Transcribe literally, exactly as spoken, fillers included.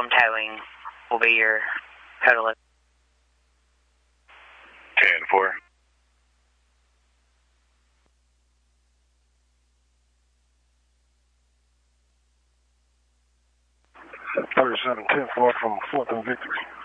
Maximum towing will be your total. ten four. thirty-seven ten four from fourth and Victory.